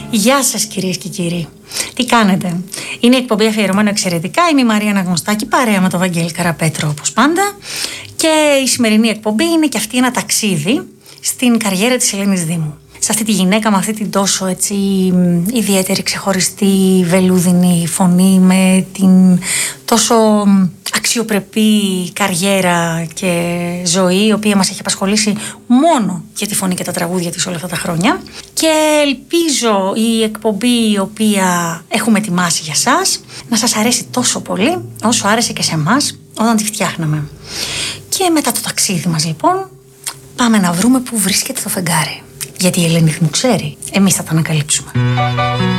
Γεια σας κυρίες και κύριοι. Τι κάνετε? Είναι η εκπομπή αφιερωμένο εξαιρετικά. Είμαι η Μαρία Αναγνωστάκη, παρέα με τον Βαγγέλη Καραπέτρο όπως πάντα. Και η σημερινή εκπομπή είναι και αυτή ένα ταξίδι στην καριέρα της Ελένης Δήμου. Σε αυτή τη γυναίκα με αυτή την τόσο έτσι ιδιαίτερη, ξεχωριστή, βελούδινη φωνή, με την τόσο αξιοπρεπή καριέρα και ζωή, η οποία μας έχει απασχολήσει μόνο για τη φωνή και τα τραγούδια της όλα αυτά τα χρόνια. Και ελπίζω η εκπομπή η οποία έχουμε ετοιμάσει για σας να σας αρέσει τόσο πολύ όσο άρεσε και σε εμάς όταν τη φτιάχναμε. Και μετά το ταξίδι μας λοιπόν πάμε να βρούμε πού βρίσκεται το φεγγάρι. Γιατί η Ελένη μου ξέρει, εμείς θα τα ανακαλύψουμε.